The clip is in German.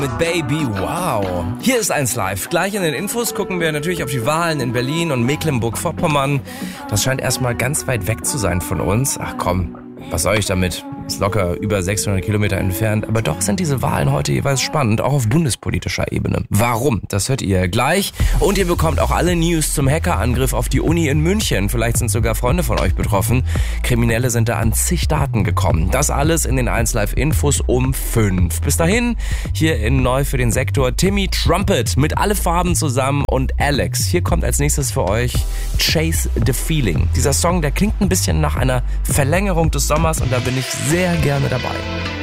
Mit Baby, wow. Hier ist 1 Live. Gleich in den Infos gucken wir natürlich auf die Wahlen in Berlin und Mecklenburg-Vorpommern. Das scheint erstmal ganz weit weg zu sein von uns. Ach komm, was soll ich damit? Ist locker über 600 Kilometer entfernt. Aber doch sind diese Wahlen heute jeweils spannend, auch auf bundespolitischer Ebene. Warum? Das hört ihr gleich. Und ihr bekommt auch alle News zum Hackerangriff auf die Uni in München. Vielleicht sind sogar Freunde von euch betroffen. Kriminelle sind da an zig Daten gekommen. Das alles in den 1 Live Infos um 5. Bis dahin, hier in Neu für den Sektor Timmy Trumpet mit Alle Farben zusammen und Alex. Hier kommt als nächstes für euch Chase the Feeling. Dieser Song, der klingt ein bisschen nach einer Verlängerung des Sommers und da bin ich sehr gerne dabei.